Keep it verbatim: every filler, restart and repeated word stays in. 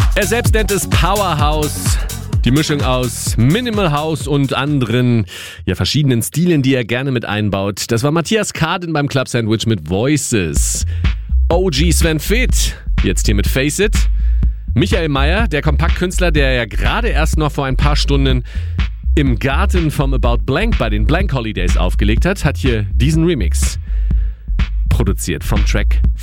Er selbst nennt es Powerhouse. Die Mischung aus Minimal House und anderen, ja, verschiedenen Stilen, die er gerne mit einbaut. Das war Matthias Kaden beim Club Sandwich mit Voices. O G Sven Feth, jetzt hier mit Face It. Michael Mayer, der Kompaktkünstler, der ja gerade erst noch vor ein paar Stunden im Garten vom About Blank bei den Blank Holidays aufgelegt hat, hat hier diesen Remix produziert vom Track